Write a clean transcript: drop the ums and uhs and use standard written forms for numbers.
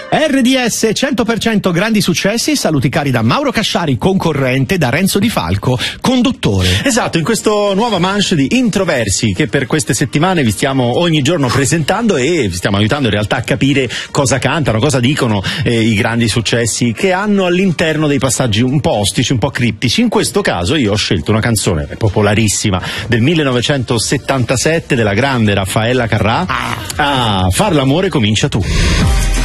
RDS 100% grandi successi, saluti cari da Mauro Casciari, concorrente, da Renzo Di Falco, conduttore. Esatto, in questo nuova manche di Introversi che per queste settimane vi stiamo ogni giorno presentando e vi stiamo aiutando in realtà a capire cosa cantano, cosa dicono i grandi successi che hanno all'interno dei passaggi un po' ostici, un po' criptici. In questo caso io ho scelto una canzone popolarissima del 1977 della grande Raffaella Carrà, Far l'amore comincia tu.